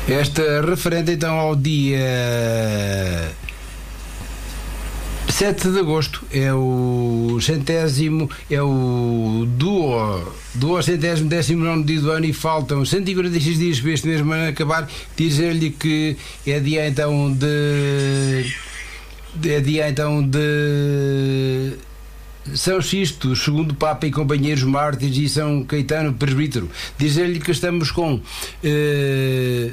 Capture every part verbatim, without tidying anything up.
Esta referente então ao dia sete de agosto, é o centésimo, é o duo, duo centésimo décimo nono dia do ano, e faltam cento e quarenta e seis dias para este mesmo ano acabar. Dizer-lhe que é dia então de é dia então de São Sisto, segundo Papa e companheiros mártires, e São Caetano presbítero. Dizer-lhe que estamos com eh,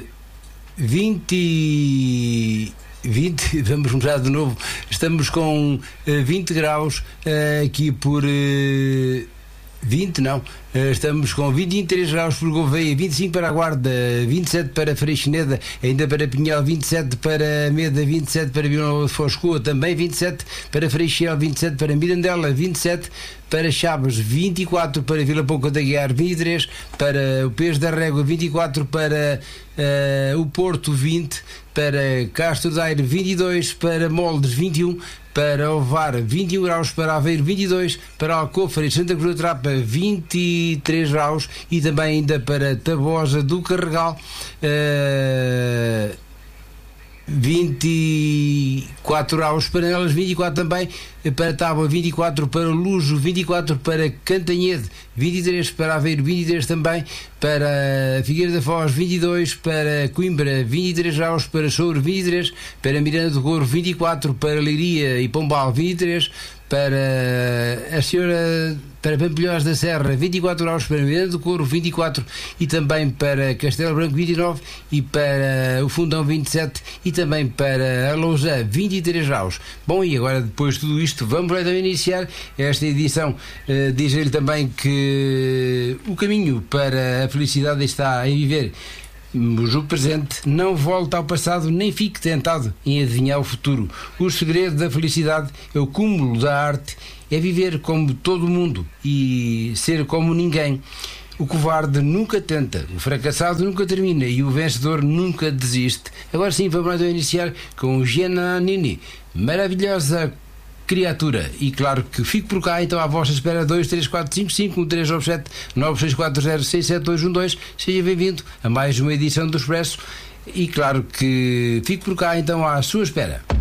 vinte, vinte, vamos começar de novo, estamos com uh, vinte graus uh, aqui por uh, vinte, não, uh, estamos com vinte e três graus por Gouveia, vinte e cinco para a Guarda, vinte e sete para Freixineda, ainda para Pinhel, vinte e sete para Meda, vinte e sete para Vila Nova de Foscoa, também vinte e sete para Freixel, vinte e sete para Mirandela, vinte e sete para Chaves, vinte e quatro para Vila Pouca da Guiar, vinte e três para o Pés da Régua, vinte e quatro para uh, o Porto, vinte para Castro Daire, vinte e dois para Moldes, vinte e um para Ovar, vinte e um graus para Aveiro, vinte e dois para Alcofre e Santa Cruz da Trapa, vinte e três graus, e também ainda para Tabosa do Carregal, uh, vinte e quatro graus para elas, vinte e quatro também para Tábua, vinte e quatro para Lujo, vinte e quatro para Cantanhede, vinte e três para Aveiro, vinte e três também para Figueira da Foz, vinte e dois para Coimbra, vinte e três graus para Souro, vinte e três para Miranda do Douro, vinte e quatro para Leiria e Pombal, vinte e três para a senhora para Pampilhós da Serra, vinte e quatro graus para Miranda do Douro, vinte e quatro, e também para Castelo Branco, vinte e nove, e para o Fundão, vinte e sete, e também para a Lousã, vinte e três graus. Bom, e agora, depois de tudo isto, vamos lá então iniciar esta edição. Uh, dizer-lhe também que o caminho para a felicidade está em viver o presente, não volta ao passado, nem fique tentado em adivinhar o futuro. O segredo da felicidade é o cúmulo da arte, é viver como todo mundo e ser como ninguém. O covarde nunca tenta, o fracassado nunca termina e o vencedor nunca desiste. Agora sim, vamos lá iniciar com o Giannini, maravilhosa criatura. E claro que fico por cá então à vossa espera. Dois, três, quatro, cinco, cinco, um, três, nove, sete, nove, seis, quatro, zero, seis, sete, dois, um, dois. Seja bem-vindo a mais uma edição do Expresso, e claro que fico por cá então à sua espera.